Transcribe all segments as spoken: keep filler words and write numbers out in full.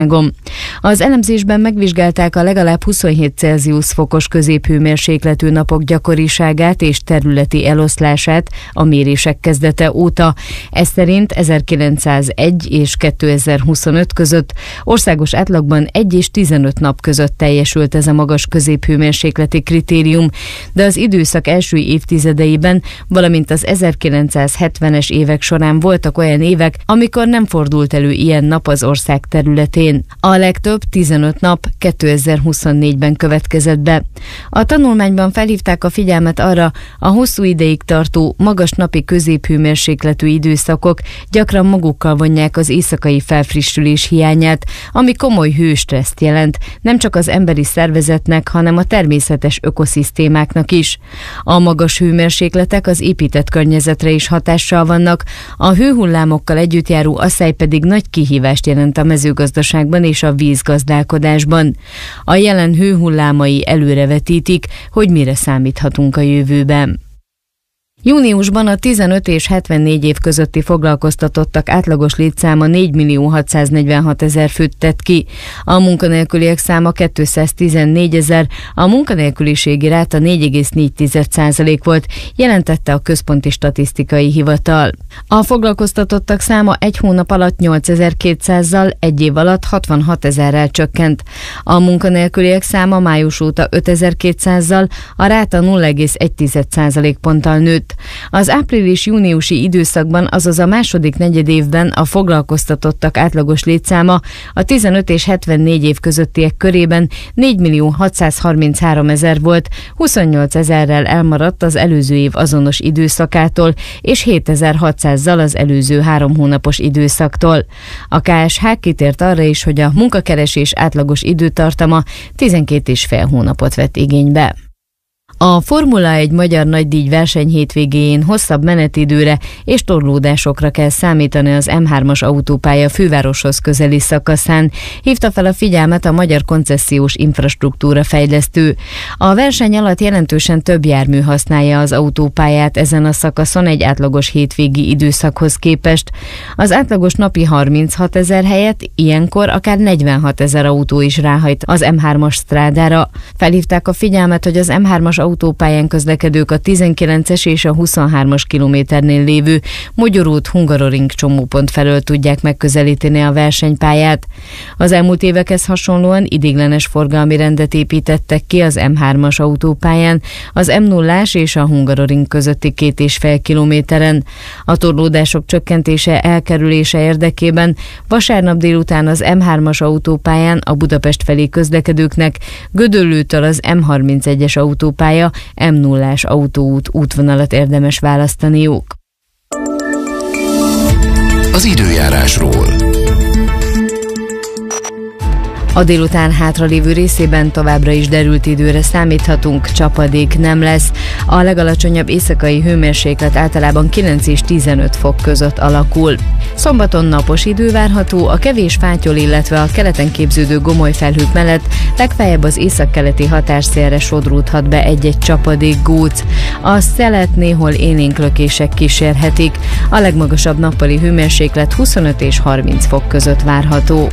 Az elemzésben megvizsgálták a legalább huszonhét Celsius fokos középhőmérsékletű napok gyakoriságát és területi eloszlását a mérések kezdete óta. Ez szerint ezerkilencszázegy és kétezer-huszonöt között országos átlagban egy és tizenöt nap között teljesült ez a magas középhőmérsékleti kritérium, de az időszak első évtizedeiben, valamint az ezerkilencszázhetvenes évek során voltak olyan évek, amikor nem fordult elő ilyen nap az ország területén. A legtöbb tizenöt nap kétezer-huszonnégyben következett be. A tanulmányban felhívták a figyelmet arra, a hosszú ideig tartó, magas napi középhőmérsékletű időszakok gyakran magukkal vonják az éjszakai felfrissülés hiányát, ami komoly hőstresszt jelent, nem csak az emberi szervezetnek, hanem a természetes ökoszisztémáknak is. A magas hőmérsékletek az épített környezetre is hatással vannak, a hőhullámokkal együtt járó asszály pedig nagy kihívást jelent a mezőgazdaságban és a vízgazdálkodásban. A jelen hőhullámai előrevetítik, hogy mire számíthatunk a jövőben. Júniusban a tizenöt és hetvennégy év közötti foglalkoztatottak átlagos létszáma négymillió hatszáznegyvenhatezer főt tett ki, a munkanélküliek száma kétszáztizennégyezer, a munkanélküliségi ráta négy egész négy százalék volt, jelentette a Központi Statisztikai Hivatal. A foglalkoztatottak száma egy hónap alatt nyolcezer-kétszázzal, egy év alatt hatvanhatezerrel csökkent. A munkanélküliek száma május óta ötezer-kétszázzal, a ráta nulla egész egy százalékponttal nőtt. Az április-júniusi időszakban, azaz a második negyedévben a foglalkoztatottak átlagos létszáma a tizenöt és hetvennégy év közöttiek körében négymillió hatszázharmincháromezer volt, huszonnyolcezerrel elmaradt az előző év azonos időszakától, és hétezer-hatszázzal az előző három hónapos időszaktól. A ká es há kitért arra is, hogy a munkakeresés átlagos időtartama tizenkét és fél hónapot vett igénybe. A Formula egy magyar nagydíj verseny hétvégéjén hosszabb menetidőre és torlódásokra kell számítani az em hármas autópálya fővároshoz közeli szakaszán, hívta fel a figyelmet a Magyar Koncesziós Infrastruktúra fejlesztő. A verseny alatt jelentősen több jármű használja az autópályát ezen a szakaszon egy átlagos hétvégi időszakhoz képest. Az átlagos napi harminchatezer helyett ilyenkor akár negyvenhatezer autó is ráhajt az em hármas sztrádára. Felhívták a figyelmet, hogy az em hármas autópályán közlekedők a tizenkilences és a huszonhármas kilométernél lévő Mogyoród-Hungaroring csomópont felől tudják megközelíteni a versenypályát. Az elmúlt évekhez hasonlóan ideiglenes forgalmi rendet építettek ki az em hármas autópályán, az em nullás és a Hungaroring közötti két és fél kilométeren. A torlódások csökkentése elkerülése érdekében vasárnap délután az em hármas autópályán a Budapest felé közlekedőknek Gödöllőtől az em harmincegyes autópálya em nullás autóút útvonalat érdemes választaniuk. Az időjárásról. A délután hátralévő részében továbbra is derült időre számíthatunk, csapadék nem lesz. A legalacsonyabb éjszakai hőmérséklet általában kilenc és tizenöt fok között alakul. Szombaton napos idő várható, a kevés fátyol, illetve a keleten képződő gomoly felhők mellett legfeljebb az északkeleti határszélre sodródhat be egy-egy csapadék góc. A szelet néhol élénk lökések kísérhetik. A legmagasabb nappali hőmérséklet huszonöt és harminc fok között várható.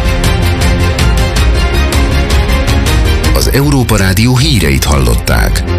Az Európa Rádió híreit hallották.